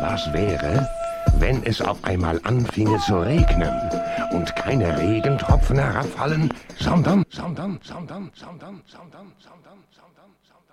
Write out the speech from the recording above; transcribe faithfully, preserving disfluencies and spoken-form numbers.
Was wäre, wenn es auf einmal anfinge zu regnen und keine Regentropfen herabfallen, sondern, sondern, sondern, sondern, sondern, sondern, sondern, sondern.